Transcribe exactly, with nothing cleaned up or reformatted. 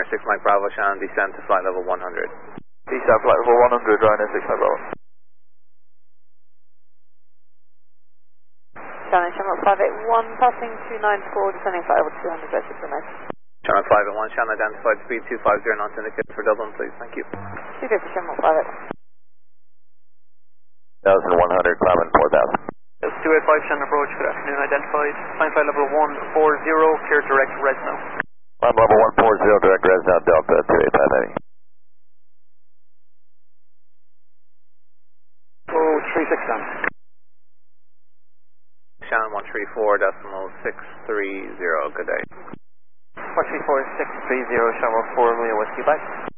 six Mike Bravo, Shannon, descend to flight level one hundred. Descend flight level one hundred, Ryanair six Mike Bravo. Shannon, Shamrock five eight one, passing two nine four, descending flight level two hundred, register for night. Shannon five eight one, Shannon identified speed two five zero knots indicated for Dublin, please, thank you. two fifty Shamrock five eight one. one thousand one hundred, climbing four thousand. Yes, two eight five Shannon approach, good afternoon, identified. Climb flight level one four zero, clear direct res now. Climb level one four zero, direct res now, Delta two eight five eight. Oh, three six down. Shannon one three four decimal six three zero, good day. one three four six three zero, Shamrock four, Romeo Whiskey, bye.